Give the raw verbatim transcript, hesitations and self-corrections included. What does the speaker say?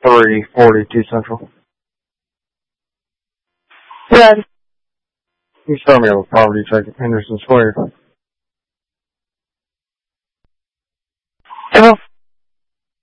three forty-two Central. Red. You start me with property check at Henderson Square. Echo